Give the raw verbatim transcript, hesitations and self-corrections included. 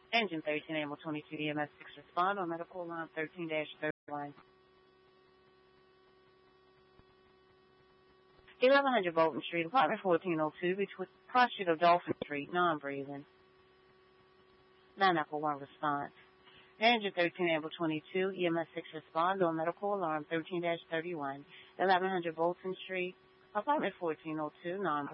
Engine thirteen, Animal twenty-two, E M S six respond on medical alarm thirteen dash thirty-one. eleven hundred Bolton Street, apartment fourteen oh two, between cross street of Dolphin Street, non-breathing. nine Apple one response. Engine thirteen, Amber twenty-two, E M S six respond on medical alarm thirteen dash thirty-one. eleven hundred Bolton Street, apartment fourteen oh two, non